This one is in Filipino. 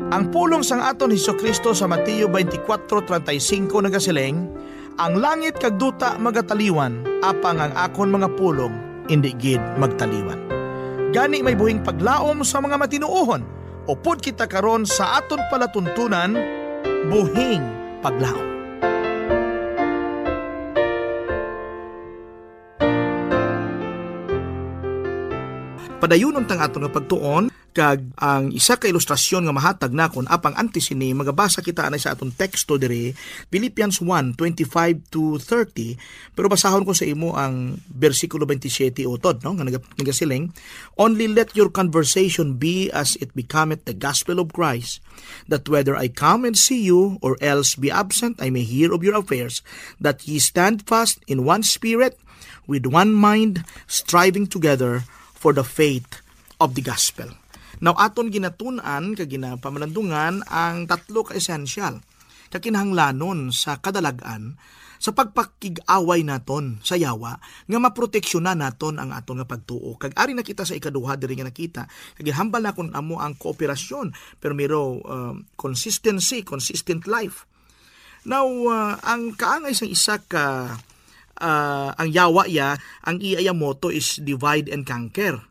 Ang pulong sang aton Hesukristo sa Mateo 24:35 nagasiling, ang langit kag duta magataliwan, apang ang akon mga pulong indi gid magtaliwan. Gani may buhing paglaom sa mga matinuohon, upod kita karon sa aton palatuntunan, buhing paglaom. Padayunon tang aton nga pagtuon kag ang isa ka ilustrasyon nga mahatag nakon apang antes ini magabasa kita anay sa aton teksto diri Philippians 1:25-30, pero basahon ko sa imo ang bersikulo 27 utod no nga nagasiling, only let your conversation be as it becometh the gospel of Christ, that whether I come and see you or else be absent, I may hear of your affairs, that ye stand fast in one spirit, with one mind, striving together for the faith of the gospel. Now, aton ginatunan, pamalandungan, ang tatlo ka esensyal, kakinahanglanon sa kadalagan, sa pagpakig-away naton sa yawa, nga maproteksyonan naton ang aton nga pagtuo. Kag ari nakita sa ikaduha, diri nga nakita, kag hambal na kun amo ang kooperasyon, pero miro consistent life. Now, ang kaangay sa isa ka ang yawa ang iya moto is divide and conquer.